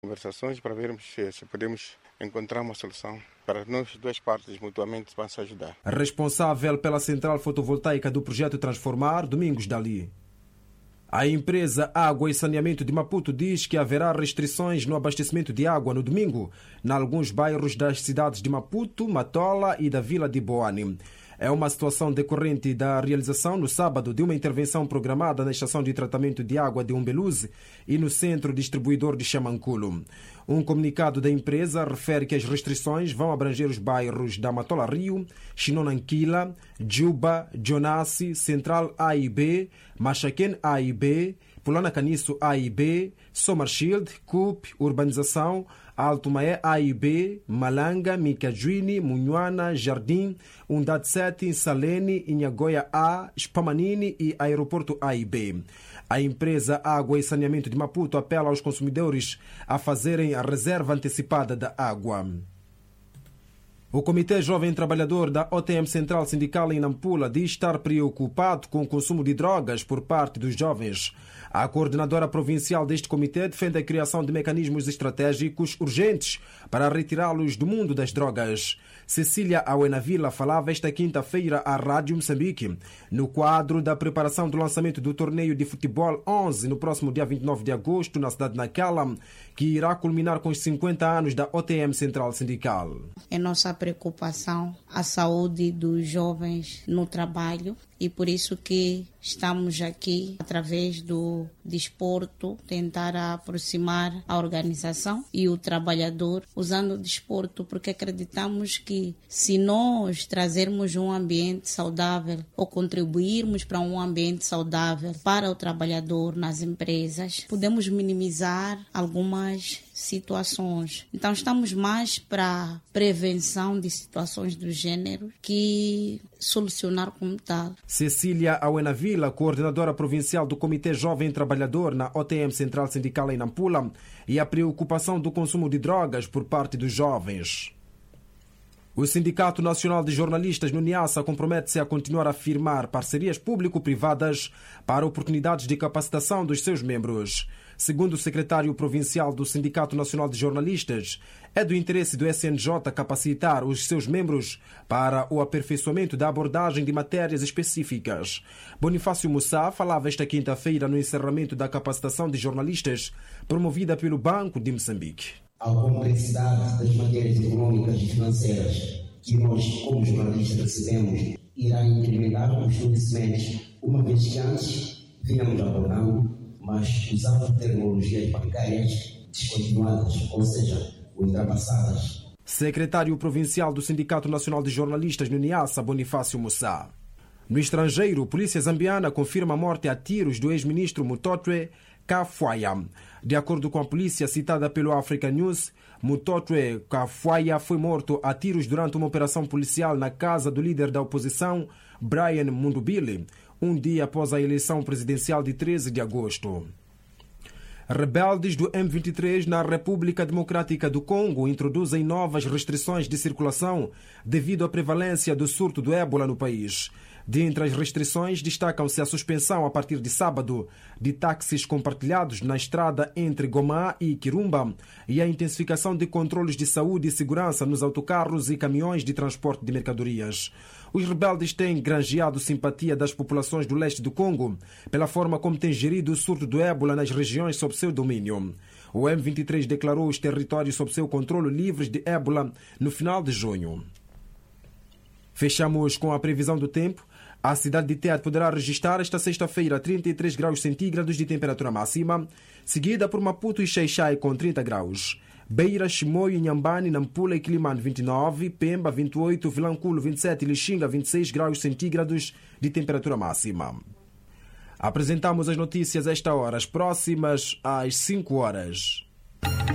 conversações para vermos se podemos encontrar uma solução para nós duas partes mutuamente para se ajudar. Responsável pela central fotovoltaica do projeto Transformar, Domingos Dali. A empresa Água e Saneamento de Maputo diz que haverá restrições no abastecimento de água no domingo, em alguns bairros das cidades de Maputo, Matola e da vila de Boane. É uma situação decorrente da realização no sábado de uma intervenção programada na estação de tratamento de água de Umbeluze e no centro distribuidor de Xamanculo. Um comunicado da empresa refere que as restrições vão abranger os bairros da Matola Rio, Xinonanquila, Juba, Jonassi, Central A e B, Machaquén A e B, Pulana Caniço A e B, Somershield, Cup, Urbanização, Alto Maé A e B, Malanga, Micajuini, Munhuana, Jardim, Undade 7, Salene, Inhagoia A, Spamanini e Aeroporto A e B. A empresa Água e Saneamento de Maputo apela aos consumidores a fazerem a reserva antecipada da água. O Comitê Jovem Trabalhador da OTM Central Sindical em Nampula diz estar preocupado com o consumo de drogas por parte dos jovens. A coordenadora provincial deste comitê defende a criação de mecanismos estratégicos urgentes para retirá-los do mundo das drogas. Cecília Auenavila falava esta quinta-feira à Rádio Moçambique, no quadro da preparação do lançamento do torneio de futebol 11 no próximo dia 29 de agosto na cidade de Nacala, que irá culminar com os 50 anos da OTM Central Sindical. É nossa preocupação a saúde dos jovens no trabalho e por isso que estamos aqui, através do desporto, tentar aproximar a organização e o trabalhador usando o desporto, porque acreditamos que se nós trazermos um ambiente saudável ou contribuirmos para um ambiente saudável para o trabalhador nas empresas, podemos minimizar algumas situações. Então estamos mais para prevenção de situações do gênero que solucionar como tal. Cecília Auenavila, coordenadora provincial do Comitê Jovem Trabalhador na OTM Central Sindical em Nampula, e a preocupação do consumo de drogas por parte dos jovens. O Sindicato Nacional de Jornalistas no Niassa compromete-se a continuar a firmar parcerias público-privadas para oportunidades de capacitação dos seus membros. Segundo o secretário provincial do Sindicato Nacional de Jornalistas, é do interesse do SNJ capacitar os seus membros para o aperfeiçoamento da abordagem de matérias específicas. Bonifácio Moussa falava esta quinta-feira no encerramento da capacitação de jornalistas promovida pelo Banco de Moçambique. A complexidade das matérias econômicas e financeiras que nós, como jornalistas, recebemos irá incrementar os conhecimentos, uma vez que antes vínhamos abordando, mas usando tecnologias bancárias descontinuadas, ou seja, ultrapassadas. Secretário provincial do Sindicato Nacional de Jornalistas no Niassa, Bonifácio Moussa. No estrangeiro, a polícia zambiana confirma a morte a tiros do ex-ministro Mutotwe Kafwaya. De acordo com a polícia citada pelo Africa News, Mutotwe Kafwaya foi morto a tiros durante uma operação policial na casa do líder da oposição, Brian Mundubile, um dia após a eleição presidencial de 13 de agosto. Rebeldes do M23 na República Democrática do Congo introduzem novas restrições de circulação devido à prevalência do surto do ébola no país. Dentre as restrições, destacam-se a suspensão a partir de sábado de táxis compartilhados na estrada entre Goma e Kirumba e a intensificação de controles de saúde e segurança nos autocarros e caminhões de transporte de mercadorias. Os rebeldes têm granjeado simpatia das populações do leste do Congo pela forma como têm gerido o surto do ébola nas regiões sob seu domínio. O M23 declarou os territórios sob seu controle livres de ébola no final de junho. Fechamos com a previsão do tempo. A cidade de Tete poderá registrar esta sexta-feira 33 graus centígrados de temperatura máxima, seguida por Maputo e Xai-Xai com 30 graus. Beira, Chimoio, Inhambane, Nampula e Quilimane 29, Pemba 28, Vilanculo 27 e Lixinga 26 graus centígrados de temperatura máxima. Apresentamos as notícias a esta hora, as próximas às 5 horas.